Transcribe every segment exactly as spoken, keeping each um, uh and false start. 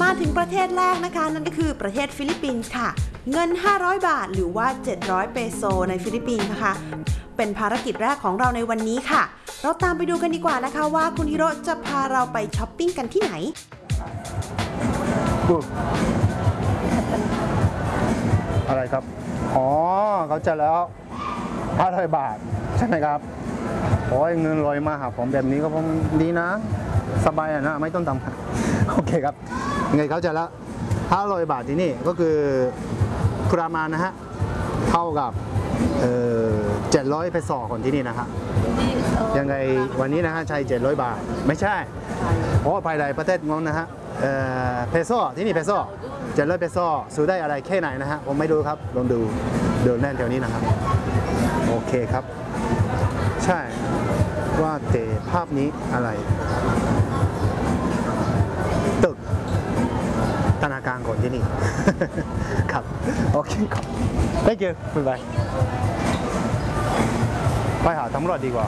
มาถึงประเทศแรกนะคะนั่นก็คือประเทศฟิลิปปินส์ค่ะเงินห้าร้อยบาทหรือว่าเจ็ดร้อยเปโซในฟิลิปปินส์นะคะเป็นภารกิจแรกของเราในวันนี้ค่ะเราตามไปดูกันดีกว่านะคะว่าคุณฮิโร่จะพาเราไปช้อปปิ้งกันที่ไหนอะไรครับอ๋อเขาจะแล้วห้าร้อยบาทใช่ไหมครับโอ้ยเงินลอยมาหาผมแบบนี้ก็คงดีนะสบายอะนะไม่ต้องทำโอเคครับไงเขาจะละห้าร้อยบาทที่นี่ก็คือประมาณนะฮะเท่ากับเอ่อเจ็ดร้อยเปโซของที่นี่นะฮะยังไงวันนี้นะฮะใช้เจ็ดร้อยบาทไม่ใช่เพราะภายในประเทศงงนะฮะเอ่อเปโซที่นี่เปโซเจ็ดร้อยเปโซซื้อได้อะไรแค่ไหนนะฮะผมไม่รู้ครับลองดูเดินแน่นแถวนี้นะครับโอเคครับใช่ว่าแต่ภาพนี้อะไรตึกธนาคารของที่นี่ ครับโอเคครับ thank you บ๊ายบายไปหาตำรวจดีกว่า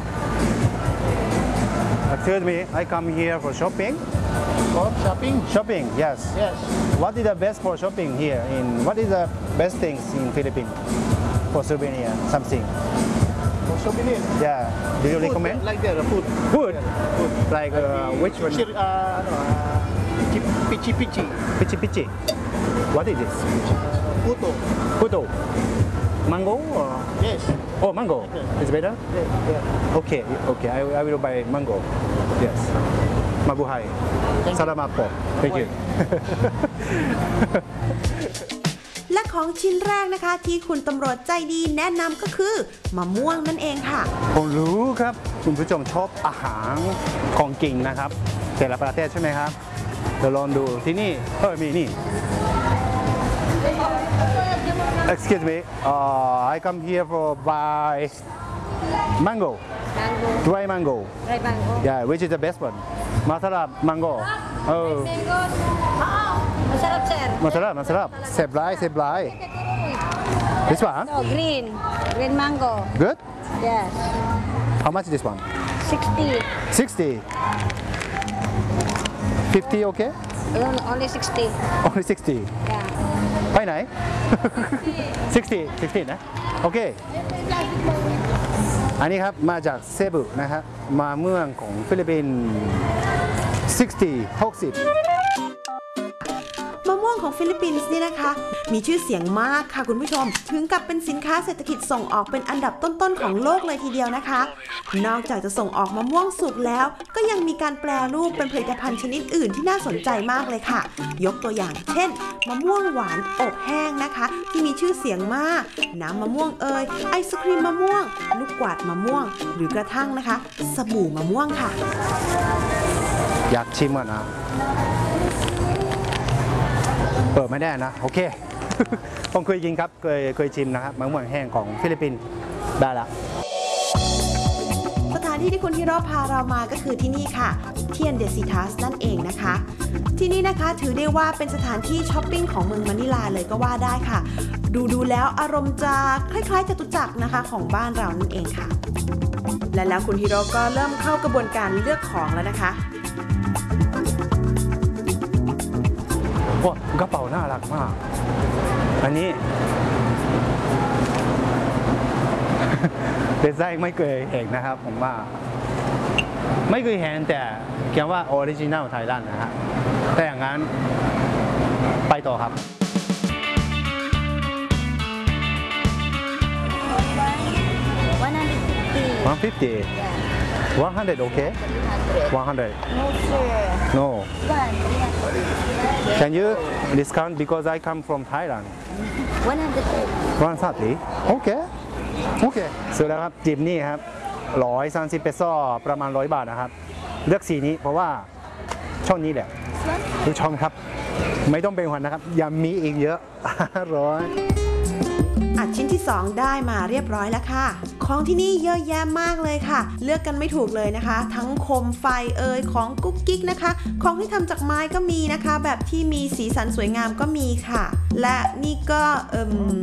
Excuse me I come here for shopping For shopping? shopping yes Yes. what is the best for shopping here in what is the best things in Philippines for souvenir something For souvenir? yeah do you Food, recommend like that, food. food Yeah, food. like uh, which one Chir- uh, no, uh, pichi pichi. pichi pichi what is this Puto. puto mango or Yes. oh mango it's better Yeah, yeah. okay okay I, I will buy mango yes mabuhay salamat po thank you และของชิ้นแรกนะคะที่คุณตำรวจใจดีแนะนำก็คือมะม่วงนั่นเองค่ะผมรู้ครับคุณผู้ชมชอบอาหารของกินนะครับแต่ละประเทศใช่ไหมครับเดี๋ยวลองดูที่นี่เออมีนี่ excuse me uh, I come here for buy mango Mango, dry mango dry mango. yeah which is the best one masarap mango oh Mango. Masarap, sir. masarap masarap เสพร้ายเสพร้าย this one No, green. Green mango. good Yes. how much this one sixty. sixty fifty okay No, no, only sixty. only sixty Yeah. ไปไหน sixty sixty นะโอเคอันนี้ครับมาจากเซบุนะฮะมาเมืองของฟิลิปปินส์sixtyหกสิบมะม่วงของฟิลิปปินส์นี่นะคะมีชื่อเสียงมากค่ะคุณผู้ชมถึงกับเป็นสินค้าเศรษฐกิจส่งออกเป็นอันดับต้นๆของโลกเลยทีเดียวนะคะนอกจากจะส่งออกมะม่วงสุกแล้วก็ยังมีการแปรรูปเป็นผลิตภัณฑ์ชนิดอื่นที่น่าสนใจมากเลยค่ะยกตัวอย่างเช่นมะม่วงหวานอบแห้งนะคะที่มีชื่อเสียงมากน้ำมะม่วงเอยไอศครีมมะม่วงลูกกวาดมะม่วงหรือกระทั่งนะคะสบู่มะม่วงค่ะอยากชิมอ่ะนะเปิดไม่ได้นะโอเค ผมเคยกินครับเคยเคยชิมนะครับมะม่วงแห้งของฟิลิปปินส์ได้ละสถานที่ที่คุณฮิโร่พาเรามาก็คือที่นี่ค่ะเทียนเดซิทัสนั่นเองนะคะที่นี่นะคะถือได้ว่าเป็นสถานที่ช้อปปิ้งของเมืองมะนิลาเลยก็ว่าได้ค่ะดูดูแล้วอารมณ์จะคล้ายๆจตุจักรนะคะของบ้านเรานั่นเองค่ะและแล้วคุณฮิโร่ก็เริ่มเข้ากระบวนการเลือกของแล้วนะคะกระเป๋าน่ารักมากอันนี้ ดีไซน์ไม่เคยเห็นนะครับผมว่าไม่เคยเห็นแต่เขียนว่าออริจินัลไทยแลนด์นะฮะแต่อย่างนั้นไปต่อครับone fifty one hundred okay one hundred No, sir. no One. can you discount because I come from Thailand One hundred. one thirty okay okay ซื้อแล้วครับจิมนี่ครับร้อยสามสิบเปโซประมาณร้อยบาทนะครับเลือกสีนี้เพราะว่าช่องนี้แหละดูช่องครับไม่ต้องเป็นห่วงนะครับยังมีอีกเยอะร้อยอัดชิ้นที่สองได้มาเรียบร้อยแล้วค่ะของที่นี่เยอะแยะมากเลยค่ะเลือกกันไม่ถูกเลยนะคะทั้งโคมไฟเอ่ยของกุ๊กกิ๊กนะคะของที่ทำจากไม้ก็มีนะคะแบบที่มีสีสันสวยงามก็มีค่ะและนี่ก็เอิ่ม